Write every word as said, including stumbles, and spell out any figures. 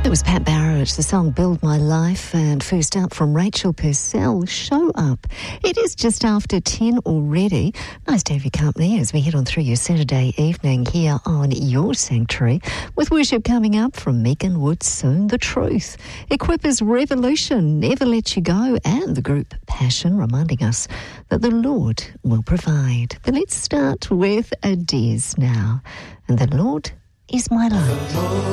It was Pat Barrett, the song Build My Life, and first up from Rachel Purcell, Show Up. It is just after ten already. Nice to have your company as we head on through your Saturday evening here on Your Sanctuary, with worship coming up from Megan Woods soon, The Truth, Equippers Revolution, Never Let You Go, and the group Passion, reminding us that the Lord will provide. But let's start with Adez now, and the Lord is my light.